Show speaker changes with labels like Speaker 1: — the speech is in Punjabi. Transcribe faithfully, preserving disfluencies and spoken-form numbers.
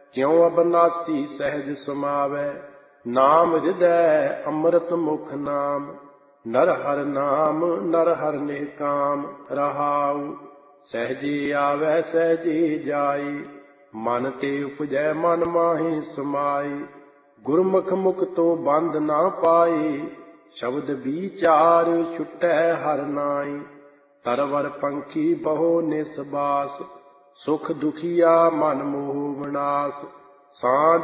Speaker 1: ਕਿਉ ਅਬਨਾਸੀ ਸਹਿਜ ਸਮਾਵੈ। ਨਾਮ ਹਿਰਦੈ ਅੰਮ੍ਰਿਤ ਮੁਖ ਨਾਮ, ਨਰ ਹਰਿ ਨਾਮ ਨਰ ਹਰਿ ਨਿਹਕਾਮ। ਰਹਾਉ ਸਹਿਜੇ ਆਵੈ ਸਹਿਜੇ ਜਾਈ, ਮਨ ਤੇ ਉਪਜੈ ਮਨ ਮਾਹੀ ਸਮਾਈ। ਗੁਰਮੁਖ ਮੁਖ ਤੋਂ ਬੰਧ ਨਾ ਪਾਈ, ਸ਼ਬਦ ਵਿਚਾਰ ਛੁਟੈ ਹਰਿ ਨਾਈ। ਤਰਵਰ ਪੰਖੀ ਬਹੁ ਨਿਸਬਾਸ, ਸੁਖ ਦੁਖੀਆ ਮਨ ਮੋਹ ਵਿਨਾਸ਼। ਸਾਂਝ